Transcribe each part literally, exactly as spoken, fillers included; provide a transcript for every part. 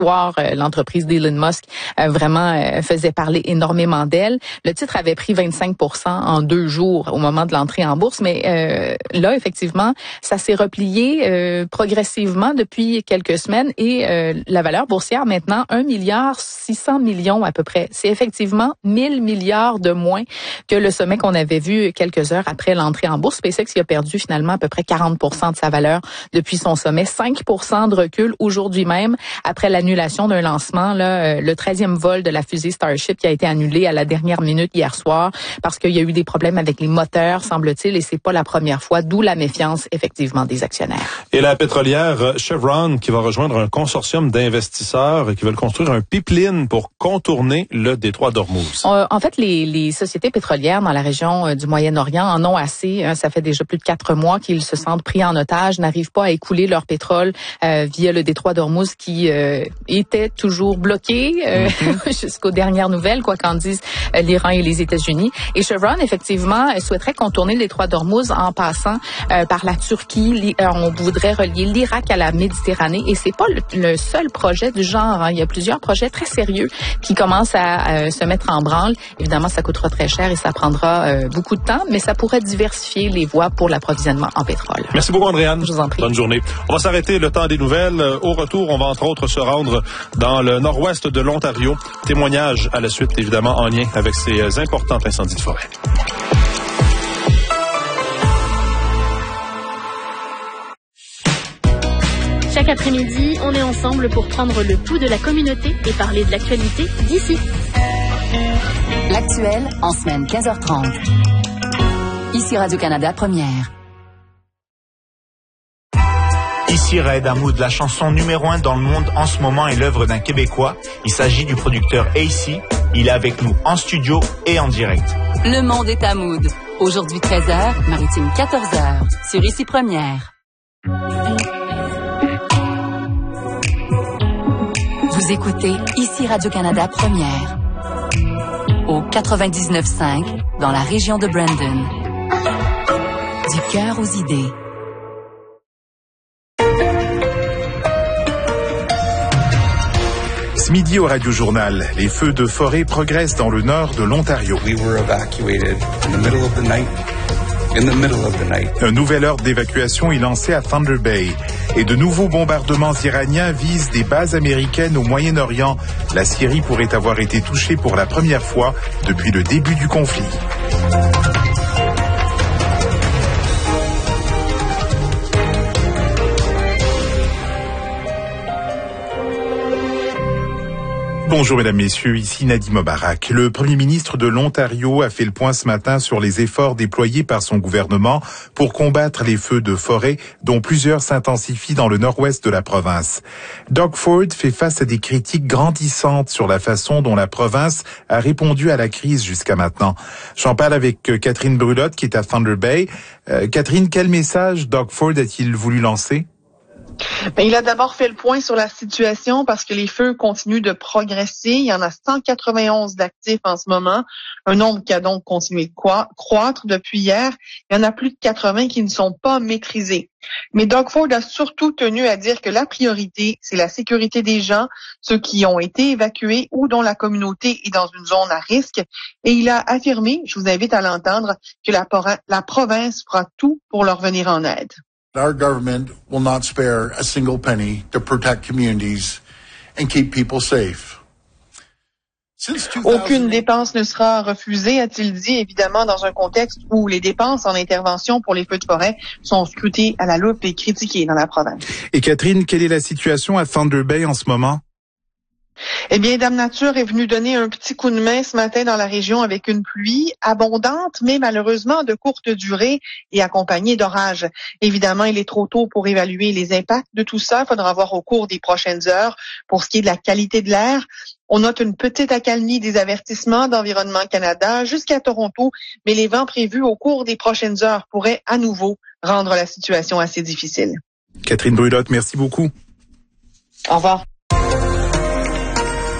soir, euh, l'entreprise d'Elon Musk euh, vraiment euh, faisait parler énormément d'elle. Le titre avait pris vingt-cinq pour cent en deux jours au moment de l'entrée en bourse, mais euh, là, effectivement, ça s'est replié euh, progressivement depuis quelques semaines et euh, la valeur boursière maintenant, un milliard six cents millions à peu près. C'est effectivement mille milliards de moins que le sommet qu'on avait vu quelques heures après l'entrée en bourse. SpaceX qui a perdu finalement à peu près quarante pour cent de sa valeur depuis son sommet, cinq pour cent de recul aujourd'hui même après l'annulation d'un lancement, là, euh, le treizième vol de la fusée Starship qui a été annulé à la dernière minute hier soir parce qu'il y a eu des problèmes avec les moteurs, semble-t-il, et c'est pas la première fois, d'où la méfiance effectivement des actionnaires. Et la pétrolière Chevron qui va rejoindre un consortium d'investisseurs qui veulent construire un pipeline pour contourner le détroit d'Ormuz. Euh, en fait, les, les sociétés pétrolières dans la région euh, du Moyen-Orient en ont assez. Hein, ça fait déjà plus de quatre mois qu'ils se sentent pris en otage, n'arrivent pas à écouler leur pétrole euh, via le détroit d'Ormuz qui euh, était toujours bloqué euh, mm-hmm. jusqu'aux dernières nouvelles, quoi qu'en disent euh, l'Iran et les États-Unis. Et Chevron, effectivement, souhaiterait contourner le détroit d'Ormuz en passant euh, par la Turquie. Euh, on voudrait relier l'Irak à la Méditerranée et c'est pas le, le seul projet du genre. Hein. Il y a plusieurs projets très sérieux qui commencent à euh, se mettre en branle. Évidemment, ça coûtera très cher et ça prendra euh, beaucoup de temps, mais ça pourrait diversifier les voies pour l'approvisionnement en pétrole. Merci beaucoup, Andréane. Je vous en prie. Bonne journée. On va s'arrêter le temps des nouvelles. Au retour, on va entre autres se rendre dans le nord-ouest de l'Ontario. Témoignage à la suite, évidemment, en lien avec ces importants incendies de forêt. Chaque après-midi, on est ensemble pour prendre le pouls de la communauté et parler de l'actualité d'ici. L'actuel en semaine quinze heures trente. Ici Radio-Canada Première. Ici Red Hamoud, la chanson numéro un dans le monde en ce moment est l'œuvre d'un Québécois. Il s'agit du producteur A C. Il est avec nous en studio et en direct. Le monde est à Mood. Aujourd'hui treize heures, Maritime quatorze heures. Sur Ici Première. Vous écoutez Ici Radio-Canada Première. Au quatre-vingt-dix-neuf cinq, dans la région de Brandon. Du cœur aux idées. Ce midi au Radio-Journal, les feux de forêt progressent dans le nord de l'Ontario. We were evacuated in the middle of the night. In the middle of the night. Un nouvel ordre d'évacuation est lancé à Thunder Bay. Et de nouveaux bombardements iraniens visent des bases américaines au Moyen-Orient. La Syrie pourrait avoir été touchée pour la première fois depuis le début du conflit. Bonjour mesdames, messieurs, ici Nadim Obarak. Le premier ministre de l'Ontario a fait le point ce matin sur les efforts déployés par son gouvernement pour combattre les feux de forêt, dont plusieurs s'intensifient dans le nord-ouest de la province. Doug Ford fait face à des critiques grandissantes sur la façon dont la province a répondu à la crise jusqu'à maintenant. J'en parle avec Catherine Brulotte qui est à Thunder Bay. Euh, Catherine, quel message Doug Ford a-t-il voulu lancer? Ben, il a d'abord fait le point sur la situation parce que les feux continuent de progresser. Il y en a cent quatre-vingt-onze d'actifs en ce moment, un nombre qui a donc continué de croître depuis hier. Il y en a plus de quatre-vingts qui ne sont pas maîtrisés. Mais Doug Ford a surtout tenu à dire que la priorité, c'est la sécurité des gens, ceux qui ont été évacués ou dont la communauté est dans une zone à risque. Et il a affirmé, je vous invite à l'entendre, que la, la province fera tout pour leur venir en aide. Our government will not spare a single penny to protect communities and keep people safe. Aucune dépense ne sera refusée, a-t-il dit, évidemment dans un contexte où les dépenses en intervention pour les feux de forêt sont scrutées à la loupe et critiquées dans la province. Et Catherine, quelle est la situation à Thunder Bay en ce moment? Eh bien, Dame Nature est venue donner un petit coup de main ce matin dans la région avec une pluie abondante, mais malheureusement de courte durée et accompagnée d'orages. Évidemment, il est trop tôt pour évaluer les impacts de tout ça. Il faudra voir au cours des prochaines heures. Pour ce qui est de la qualité de l'air, on note une petite accalmie des avertissements d'Environnement Canada jusqu'à Toronto, mais les vents prévus au cours des prochaines heures pourraient à nouveau rendre la situation assez difficile. Catherine Brulotte, merci beaucoup. Au revoir.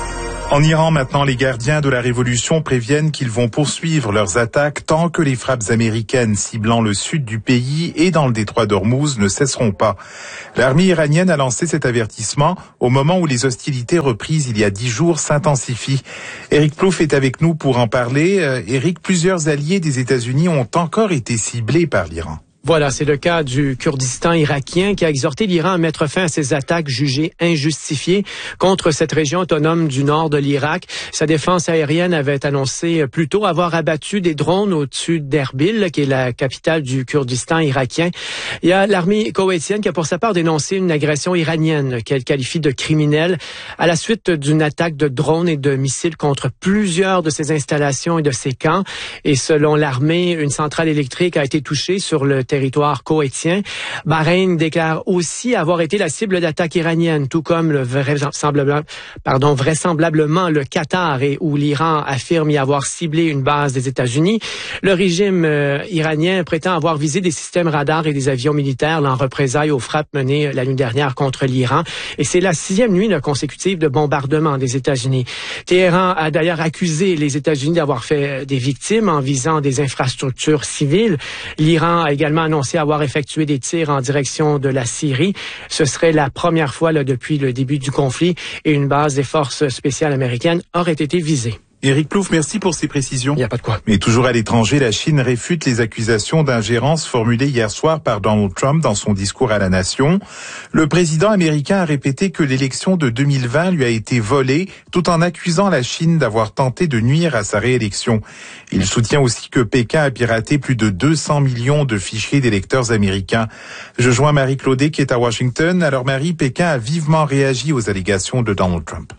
En Iran, maintenant, les gardiens de la révolution préviennent qu'ils vont poursuivre leurs attaques tant que les frappes américaines ciblant le sud du pays et dans le détroit d'Ormuz ne cesseront pas. L'armée iranienne a lancé cet avertissement au moment où les hostilités reprises il y a dix jours s'intensifient. Éric Plouffe est avec nous pour en parler. Euh, Éric, plusieurs alliés des États-Unis ont encore été ciblés par l'Iran. Voilà, c'est le cas du Kurdistan irakien qui a exhorté l'Iran à mettre fin à ses attaques jugées injustifiées contre cette région autonome du nord de l'Irak. Sa défense aérienne avait annoncé plus tôt avoir abattu des drones au-dessus d'Erbil, qui est la capitale du Kurdistan irakien. Il y a l'armée koweïtienne qui a pour sa part dénoncé une agression iranienne qu'elle qualifie de criminelle à la suite d'une attaque de drones et de missiles contre plusieurs de ses installations et de ses camps. Et selon l'armée, une centrale électrique a été touchée sur le territoire koweïtien. Bahreïn déclare aussi avoir été la cible d'attaques iraniennes, tout comme le vraisemblablement, pardon, vraisemblablement le Qatar, et où l'Iran affirme y avoir ciblé une base des États-Unis. Le régime euh, iranien prétend avoir visé des systèmes radars et des avions militaires en représailles aux frappes menées la nuit dernière contre l'Iran. Et c'est la sixième nuit là, consécutive de bombardement des États-Unis. Téhéran a d'ailleurs accusé les États-Unis d'avoir fait des victimes en visant des infrastructures civiles. L'Iran a également annoncé avoir effectué des tirs en direction de la Syrie. Ce serait la première fois là, depuis le début du conflit, et une base des forces spéciales américaines aurait été visée. Éric Plouffe, merci pour ces précisions. Il n'y a pas de quoi. Mais toujours à l'étranger, la Chine réfute les accusations d'ingérence formulées hier soir par Donald Trump dans son discours à la nation. Le président américain a répété que l'élection de deux mille vingt lui a été volée, tout en accusant la Chine d'avoir tenté de nuire à sa réélection. Il soutient aussi que Pékin a piraté plus de deux cents millions de fichiers d'électeurs américains. Je joins Marie Claudet qui est à Washington. Alors Marie, Pékin a vivement réagi aux allégations de Donald Trump.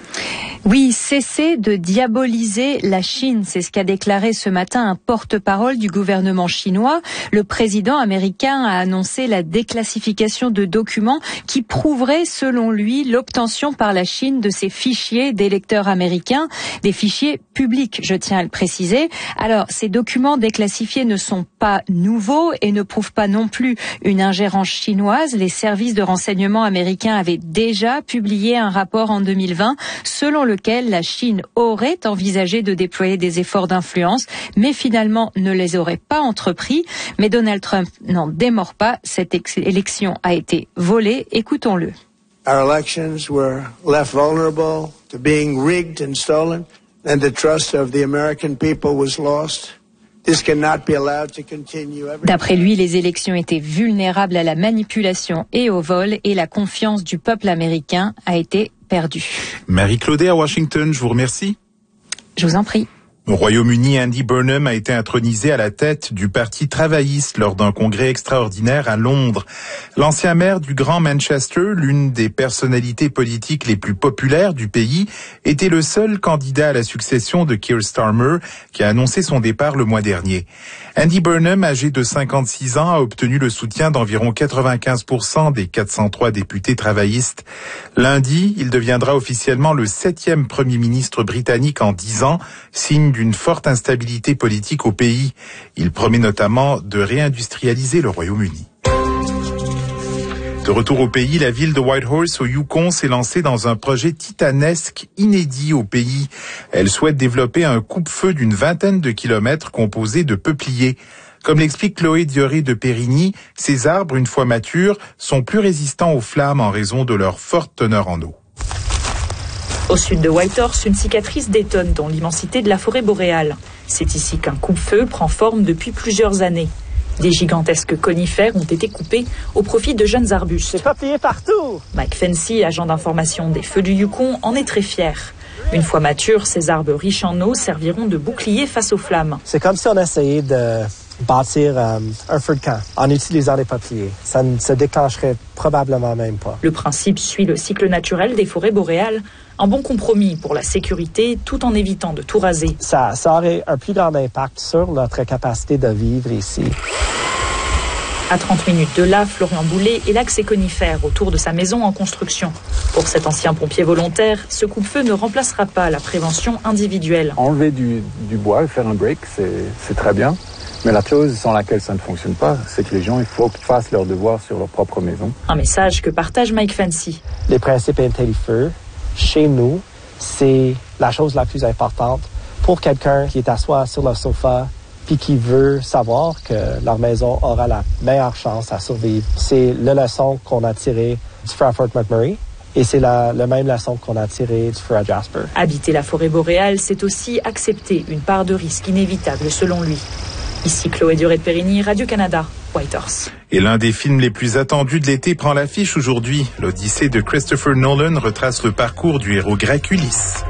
Oui, cessez de diaboliser la Chine, c'est ce qu'a déclaré ce matin un porte-parole du gouvernement chinois. Le président américain a annoncé la déclassification de documents qui prouveraient, selon lui, l'obtention par la Chine de ces fichiers d'électeurs américains, des fichiers publics, je tiens à le préciser. Alors, ces documents déclassifiés ne sont pas nouveaux et ne prouvent pas non plus une ingérence chinoise. Les services de renseignement américains avaient déjà publié un rapport en deux mille vingt selon lequel la Chine aurait envisagé de déployer des efforts d'influence, mais finalement ne les aurait pas entrepris. Mais Donald Trump n'en démord pas. Cette élection a été volée. Écoutons-le. Our elections were left vulnerable to being rigged and stolen, and the trust of the American people was lost. D'après lui, les élections étaient vulnérables à la manipulation et au vol, et la confiance du peuple américain a été perdue. Marie Claudet à Washington, je vous remercie. Je vous en prie. Au Royaume-Uni, Andy Burnham a été intronisé à la tête du Parti travailliste lors d'un congrès extraordinaire à Londres. L'ancien maire du Grand Manchester, l'une des personnalités politiques les plus populaires du pays, était le seul candidat à la succession de Keir Starmer, qui a annoncé son départ le mois dernier. Andy Burnham, âgé de cinquante-six ans, a obtenu le soutien d'environ quatre-vingt-quinze pour cent des quatre cent trois députés travaillistes. Lundi, il deviendra officiellement le septième Premier ministre britannique en dix ans, signe d'une forte instabilité politique au pays. Il promet notamment de réindustrialiser le Royaume-Uni. De retour au pays, la ville de Whitehorse au Yukon s'est lancée dans un projet titanesque inédit au pays. Elle souhaite développer un coupe-feu d'une vingtaine de kilomètres composé de peupliers. Comme l'explique Chloé Dioré de Périgny, ces arbres, une fois matures, sont plus résistants aux flammes en raison de leur forte teneur en eau. Au sud de Whitehorse, une cicatrice détonne dans l'immensité de la forêt boréale. C'est ici qu'un coupe-feu prend forme depuis plusieurs années. Des gigantesques conifères ont été coupés au profit de jeunes arbustes. C'est peuplier partout! Mike Fancy, agent d'information des Feux du Yukon, en est très fier. Une fois matures, ces arbres riches en eau serviront de bouclier face aux flammes. C'est comme si on essayait de bâtir euh, un feu de camp en utilisant des peupliers. Ça ne se déclencherait probablement même pas. Le principe suit le cycle naturel des forêts boréales, un bon compromis pour la sécurité tout en évitant de tout raser. Ça, ça aurait un plus grand impact sur notre capacité de vivre ici. À trente minutes de là, Florian Boulet élague ses conifères autour de sa maison en construction. Pour cet ancien pompier volontaire, ce coupe-feu ne remplacera pas la prévention individuelle. Enlever du, du bois et faire un break, c'est, c'est très bien. Mais la chose sans laquelle ça ne fonctionne pas, c'est que les gens, il faut qu'ils fassent leurs devoirs sur leur propre maison. Un message que partage Mike Fancy. Les principes anti-feu, chez nous, c'est la chose la plus importante pour quelqu'un qui est assis sur le sofa puis qui veut savoir que leur maison aura la meilleure chance à survivre. C'est la leçon qu'on a tirée du feu à Fort McMurray et c'est la, la même leçon qu'on a tirée du feu à Jasper. Habiter la forêt boréale, c'est aussi accepter une part de risque inévitable selon lui. Ici Chloé Duret-Périgny, Radio-Canada, Whitehorse. Et l'un des films les plus attendus de l'été prend l'affiche aujourd'hui. L'Odyssée de Christopher Nolan retrace le parcours du héros grec Ulysse.